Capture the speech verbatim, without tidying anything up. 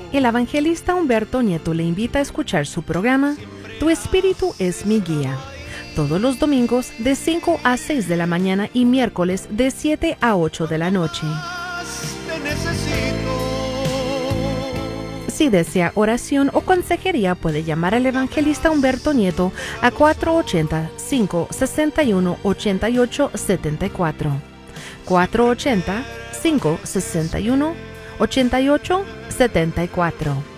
El evangelista Humberto Nieto le invita a escuchar su programa Tu Espíritu es mi guía, todos los domingos de cinco a seis de la mañana y miércoles de siete a ocho de la noche. Si desea oración o consejería, puede llamar al evangelista Humberto Nieto a cuatro ocho cero, cinco seis uno, ocho ocho siete cuatro. cuatro ocho cero, cinco seis uno, ocho ocho siete cuatro.